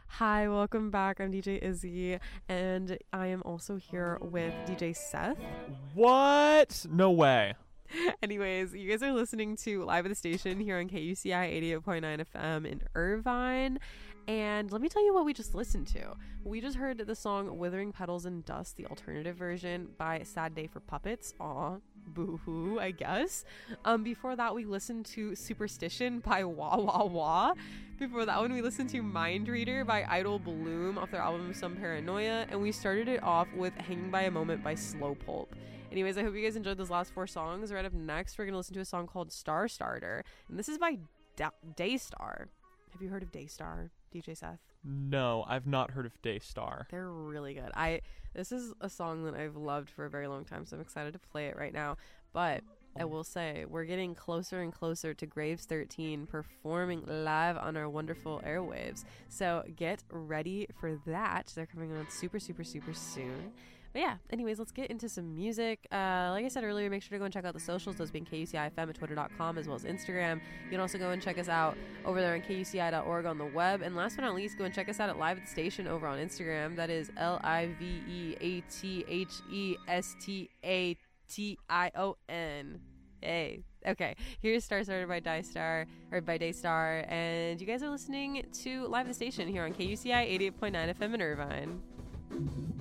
Hi, welcome back. I'm DJ Izzy, and I am also here with DJ Seth. What? No way. Anyways, you guys are listening to Live at the Station here on KUCI 88.9 FM in Irvine. And let me tell you what we just listened to. We just heard the song Withering Petals and Dust, the alternative version by Sad Day for Puppets. Aw, boo-hoo, I guess. Before that, we listened to Superstition by Wah Wah Wah. Before that one, we listened to Mind Reader by Idle Bloom off their album Some Paranoia. And we started it off with Hanging by a Moment by Slow Pulp. Anyways, I hope you guys enjoyed those last 4 songs. Right up next, we're going to listen to a song called Star Starter. And this is by Daystar. Have you heard of Daystar, DJ Seth? No, I've not heard of Daystar. They're really good. This is a song that I've loved for a very long time, so I'm excited to play it right now. But I will say, we're getting closer and closer to Graves 13 performing live on our wonderful airwaves. So get ready for that. They're coming on super, super, super soon. But yeah, anyways, let's get into some music. Like I said earlier, make sure to go and check out the socials, those being KUCI-FM at twitter.com as well as Instagram. You can also go and check us out over there on KUCI.org on the web. And last but not least, go and check us out at Live at the Station over on Instagram. That is LIVEATHESTATION. Hey. Okay, here's Star Starter by Daystar, and you guys are listening to Live at the Station here on KUCI 88.9 FM in Irvine.